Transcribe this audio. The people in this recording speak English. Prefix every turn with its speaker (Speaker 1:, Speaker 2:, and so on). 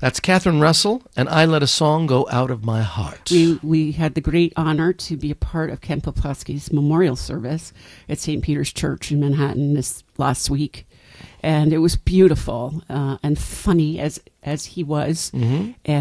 Speaker 1: That's Catherine Russell, and I Let a Song Go Out of My Heart.
Speaker 2: We had the great honor to be a part of Ken Poplawski's memorial service at St. Peter's Church in Manhattan this last week. And it was beautiful and funny as he was. Mm-hmm. And